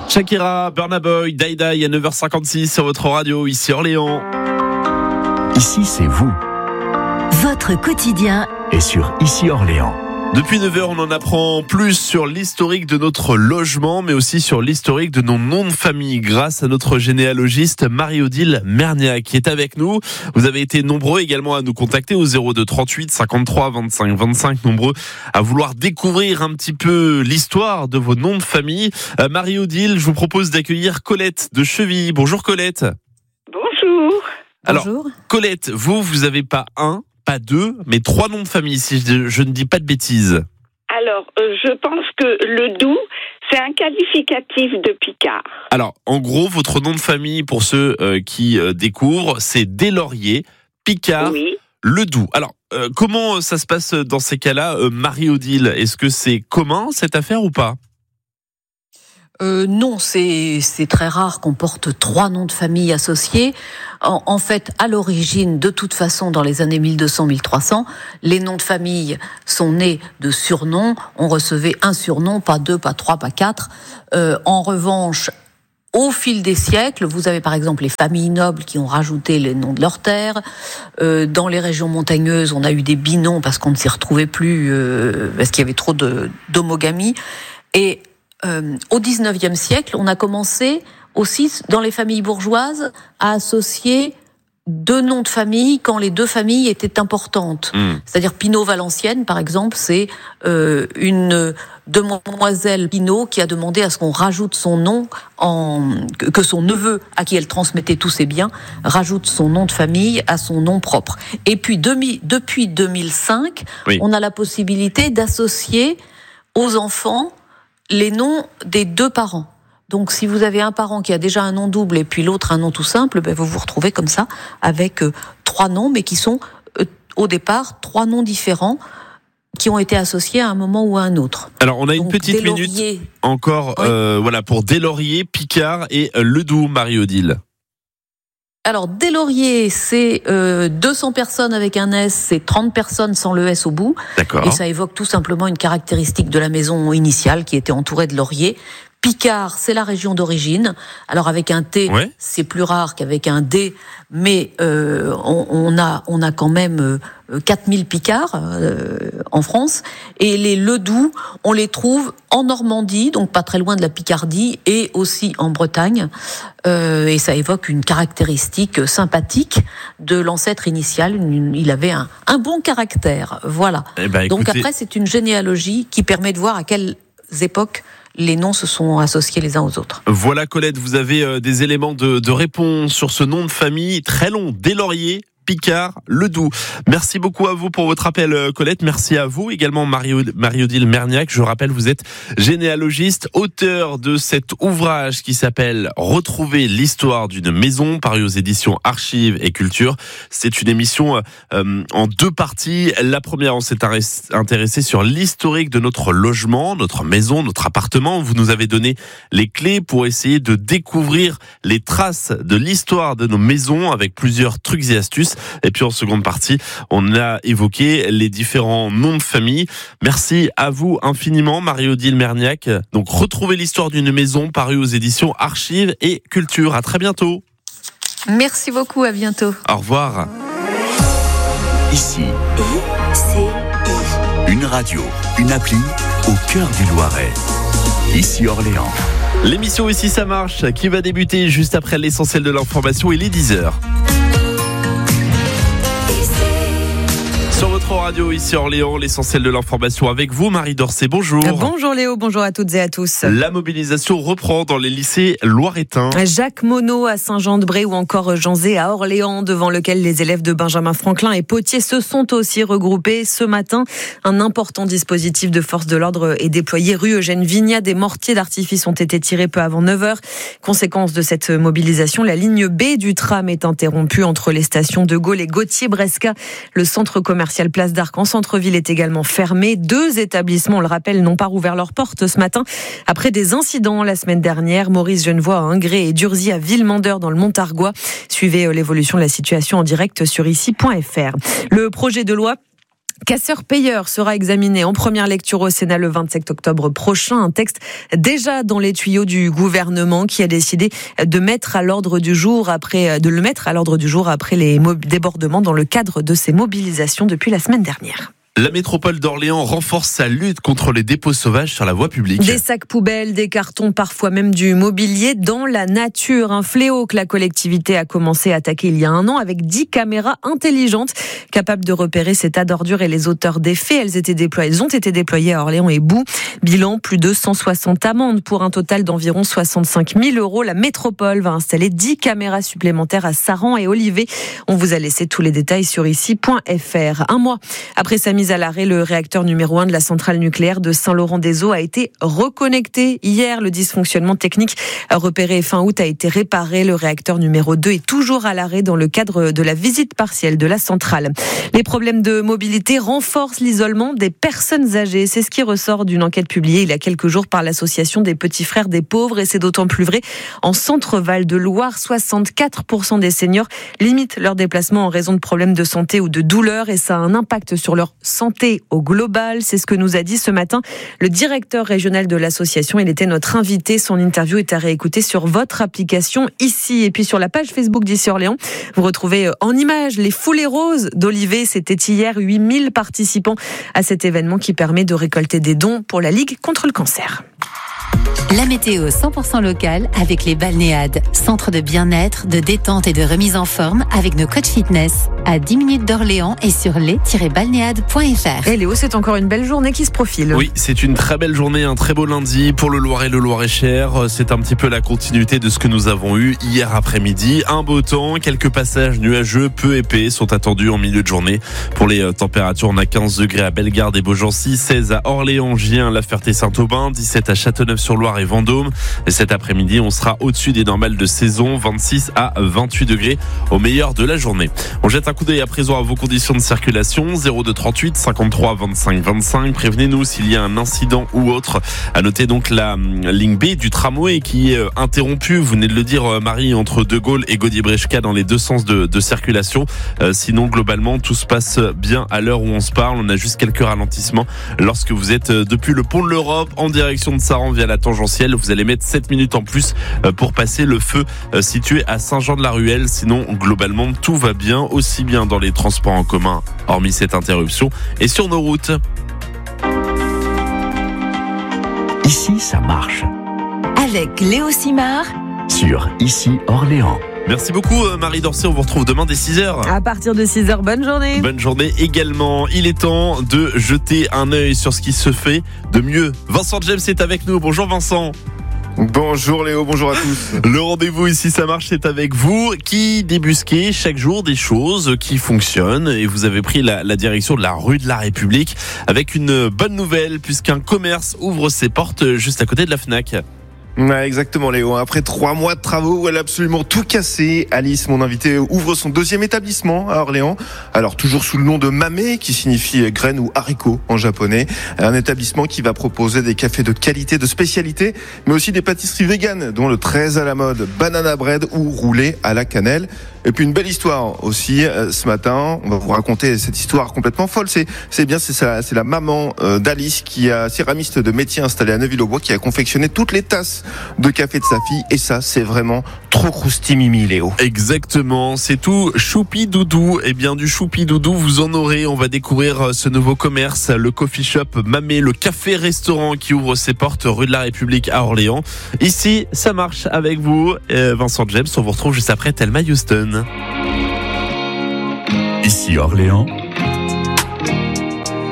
Shakira, Burna Boy, Daida, il y a 9h56 sur votre radio, ici Orléans. Ici, c'est vous. Votre quotidien Et sur Ici Orléans. Depuis 9h, on en apprend plus sur l'historique de notre logement, mais aussi sur l'historique de nos noms de famille, grâce à notre généalogiste Marie-Odile Merniac, qui est avec nous. Vous avez été nombreux également à nous contacter au 02 38 53 25 25, nombreux à vouloir découvrir un petit peu l'histoire de vos noms de famille. Marie-Odile, je vous propose d'accueillir Colette de Chevilly. Bonjour Colette. Bonjour. Alors, Bonjour. Colette, vous avez pas un, pas deux, mais 3 noms de famille, si je ne dis pas de bêtises. Alors, je pense que le Doubs, c'est un qualificatif de Picard. Alors, en gros, votre nom de famille, pour ceux qui découvrent, c'est Deslauriers, Picard, Oui. Le Doubs. Alors, comment ça se passe dans ces cas-là, Marie-Odile? Est-ce que c'est commun, cette affaire, ou pas? Non, c'est très rare qu'on porte 3 noms de famille associés. En fait, à l'origine, de toute façon, dans les années 1200-1300, les noms de famille sont nés de surnoms. On recevait un surnom, pas 2, pas 3, pas 4. En revanche, au fil des siècles, vous avez par exemple les familles nobles qui ont rajouté les noms de leurs terres. Dans les régions montagneuses, on a eu des binoms parce qu'on ne s'y retrouvait plus, parce qu'il y avait trop d'homogamie. Et au XIXe siècle, on a commencé aussi dans les familles bourgeoises à associer 2 noms de famille quand les 2 familles étaient importantes. C'est-à-dire Pinault-Valenciennes, par exemple, c'est une demoiselle Pinault qui a demandé à ce qu'on rajoute son nom, que son neveu, à qui elle transmettait tous ses biens, rajoute son nom de famille à son nom propre. Et puis depuis 2005, Oui. on a la possibilité d'associer aux enfants les noms des 2 parents. Donc, si vous avez un parent qui a déjà un nom double et puis l'autre un nom tout simple, vous vous retrouvez comme ça avec 3 noms, mais qui sont au départ 3 noms différents qui ont été associés à un moment ou à un autre. Alors, on a une Donc, petite Deslauriers, minute encore, Oui. voilà, pour Deslauriers, Picard et Le Doubs, Marie-Odile. Alors, Deslauriers, c'est 200 personnes avec un S, c'est 30 personnes sans le S au bout. D'accord. Et ça évoque tout simplement une caractéristique de la maison initiale qui était entourée de lauriers. Picard, c'est la région d'origine. Alors avec un T, Ouais. c'est plus rare qu'avec un D, mais on a quand même 4000 Picards en France. Et les Ledoux, on les trouve en Normandie, donc pas très loin de la Picardie, et aussi en Bretagne. Et ça évoque une caractéristique sympathique de l'ancêtre initial. Il avait un bon caractère, voilà. Eh ben, Donc écoutez, après, c'est une généalogie qui permet de voir à quelles époques les noms se sont associés les uns aux autres. voilà Colette, vous avez des éléments de réponse sur ce nom de famille très long, Deslauriers, Picard, Le Doubs. Merci beaucoup à vous pour votre appel, Colette. Merci à vous également, Marie-Odile Merniac. Je rappelle, vous êtes généalogiste, auteur de cet ouvrage qui s'appelle Retrouver l'histoire d'une maison, paru aux éditions Archives et Culture. C'est une émission en 2 parties. La première, on s'est intéressé sur l'historique de notre logement, notre maison, notre appartement. Vous nous avez donné les clés pour essayer de découvrir les traces de l'histoire de nos maisons avec plusieurs trucs et astuces. Et puis en seconde partie, on a évoqué les différents noms de famille. Merci à vous infiniment, Marie-Odile Merniac. Donc, Retrouver l'histoire d'une maison, paru aux éditions Archives et Culture. À très bientôt. Merci beaucoup, à bientôt. Au revoir. Ici, ICI. une radio, une appli au cœur du Loiret. Ici Orléans. L'émission Ici ça marche, qui va débuter juste après l'essentiel de l'information, il est 10h. Sur votre radio, ici Orléans, l'essentiel de l'information avec vous, Marie Dorcet. Bonjour. Bonjour Léo, bonjour à toutes et à tous. La mobilisation reprend dans les lycées loiretains. Jacques Monod à Saint-Jean-de-Bray ou encore Jean Zay à Orléans, devant lequel les élèves de Benjamin Franklin et Potier se sont aussi regroupés ce matin. Un important dispositif de force de l'ordre est déployé rue Eugène Vignat. Des mortiers d'artifice ont été tirés peu avant 9h. Conséquence de cette mobilisation, la ligne B du tram est interrompue entre les stations de Gaulle et Gauthier-Bresca. Le centre commercial Place d'Arc en centre-ville est également fermé. 2 établissements, on le rappelle, n'ont pas rouvert leurs portes ce matin après des incidents la semaine dernière. Maurice Genevoix à Ingré et Durzy à Villemandeur dans le Montargois. Suivez l'évolution de la situation en direct sur ici.fr. Le projet de loi Casseur-payeur sera examiné en première lecture au Sénat le 27 octobre prochain. Un texte déjà dans les tuyaux du gouvernement qui a décidé de le mettre à l'ordre du jour après les débordements dans le cadre de ces mobilisations depuis la semaine dernière. La métropole d'Orléans renforce sa lutte contre les dépôts sauvages sur la voie publique. Des sacs poubelles, des cartons, parfois même du mobilier dans la nature. Un fléau que la collectivité a commencé à attaquer il y a un an avec 10 caméras intelligentes capables de repérer ces tas d'ordures et les auteurs des faits. Elles ont été déployées à Orléans et Boux. Bilan, plus de 160 amendes pour un total d'environ 65 000 €. La métropole va installer 10 caméras supplémentaires à Saran et Olivet. On vous a laissé tous les détails sur ici.fr. Un mois après sa mise à l'arrêt, le réacteur numéro 1 de la centrale nucléaire de Saint-Laurent-des-Eaux a été reconnecté. Hier, le dysfonctionnement technique repéré fin août a été réparé. Le réacteur numéro 2 est toujours à l'arrêt dans le cadre de la visite partielle de la centrale. Les problèmes de mobilité renforcent l'isolement des personnes âgées. C'est ce qui ressort d'une enquête publiée il y a quelques jours par l'association des petits frères des pauvres, et c'est d'autant plus vrai en Centre-Val de Loire. 64% des seniors limitent leurs déplacements en raison de problèmes de santé ou de douleurs, et ça a un impact sur leur santé au global. C'est ce que nous a dit ce matin le directeur régional de l'association. Il était notre invité. Son interview est à réécouter sur votre application ici. Et puis sur la page Facebook d'Ici Orléans, vous retrouvez en images les foulées roses d'Olivet. C'était hier 8000 participants à cet événement qui permet de récolter des dons pour la Ligue contre le cancer. La météo 100% locale avec les Balnéades, centre de bien-être, de détente et de remise en forme avec nos coachs fitness. À 10 minutes d'Orléans et sur les-balnéades.fr. Et Léo, c'est encore une belle journée qui se profile. Oui, c'est une très belle journée, un très beau lundi pour le Loiret, le Loir-et-Cher. C'est un petit peu la continuité de ce que nous avons eu hier après-midi. Un beau temps, quelques passages nuageux peu épais sont attendus en milieu de journée. Pour les températures, on a 15 degrés à Bellegarde et Beaugency, 16 à Orléans, Gien, La Ferté-Saint-Aubin, 17 à Châteauneuf-sur-Loire et Vendôme. Et cet après-midi, on sera au-dessus des normales de saison, 26 à 28 degrés au meilleur de la journée. On jette un coup d'œil à présent à vos conditions de circulation. 02 38 53 25 25. Prévenez-nous s'il y a un incident ou autre. À noter donc la ligne B du tramway qui est interrompue. Vous venez de le dire, Marie, entre De Gaulle et Gaudier-Brecqueca dans les deux sens de circulation. Sinon, globalement, tout se passe bien à l'heure où on se parle. On a juste quelques ralentissements lorsque vous êtes depuis le pont de l'Europe en direction de Saran via la tangentielle. Vous allez mettre 7 minutes en plus pour passer le feu situé à Saint-Jean-de-la-Ruelle. Sinon, globalement, tout va bien, aussi bien dans les transports en commun, hormis cette interruption, et sur nos routes. Ici, ça marche. Avec Léo Simard Sur Ici Orléans. Merci beaucoup Marie Dorcet, on vous retrouve demain dès 6h. À partir de 6h, bonne journée. Bonne journée également. Il est temps de jeter un œil sur ce qui se fait de mieux. Vincent James est avec nous. Bonjour Vincent. Bonjour Léo, bonjour à tous. Le rendez-vous ici, ça marche, c'est avec vous qui débusquez chaque jour des choses qui fonctionnent, et vous avez pris la direction de la rue de la République avec une bonne nouvelle puisqu'un commerce ouvre ses portes juste à côté de la Fnac. Ouais, exactement Léo. Après 3 mois de travaux où elle a absolument tout cassé, Alice, mon invité, ouvre son 2e établissement à Orléans. Alors toujours sous le nom de Mamé, qui signifie graines ou haricots en japonais. Un établissement qui va proposer des cafés de qualité, de spécialité, mais aussi des pâtisseries véganes, dont le très à la mode banana bread ou roulé à la cannelle. Et puis une belle histoire aussi ce matin. On va vous raconter cette histoire complètement folle. C'est la maman d'Alice, qui a céramiste de métier installée à Neuville-aux-Bois, qui a confectionné toutes les tasses de café de sa fille. Et ça, c'est vraiment trop croustimimi, Léo. Exactement, c'est tout choupi-doudou. Et bien du choupi-doudou, vous en aurez. On va découvrir ce nouveau commerce, le coffee shop Mamé, le café-restaurant qui ouvre ses portes rue de la République à Orléans. Ici, ça marche avec vous, Vincent James. On vous retrouve juste après Thelma Houston. Ici Orléans.